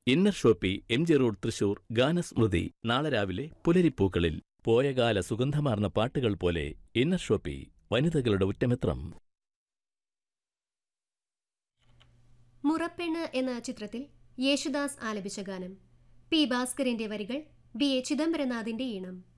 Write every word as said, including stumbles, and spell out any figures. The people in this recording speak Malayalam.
Inner Shopee M G road Thrissur ഗാനസ്മൃതി നാളെ രാവിലെ പുലരിപ്പൂക്കളിൽ പോയകാല സുഗന്ധമാർന്ന പാട്ടുകൾ പോലെ ഇന്നർ ഷോപ്പി വനിതകളുടെ ഉറ്റമിത്രം. മുറപ്പെണ്ണ് എന്ന ചിത്രത്തിൽ യേശുദാസ് ആലപിച്ച ഗാനം. പി ഭാസ്കരന്റെ വരികൾ, ബി എ ചിദംബരനാഥിന്റെ ഈണം.